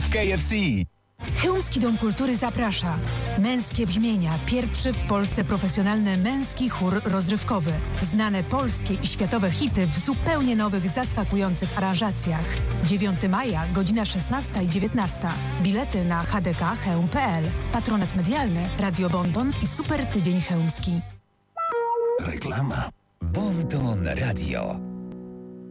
w KFC. Chełmski Dom Kultury zaprasza. Męskie brzmienia. Pierwszy w Polsce profesjonalny męski chór rozrywkowy. Znane polskie i światowe hity w zupełnie nowych, zaskakujących aranżacjach. 9 maja, godzina 16 i 19. Bilety na hdkchełm.pl. Patronat medialny, Radio Bonton i Super Tydzień Chełmski. Reklama. Bonton Radio.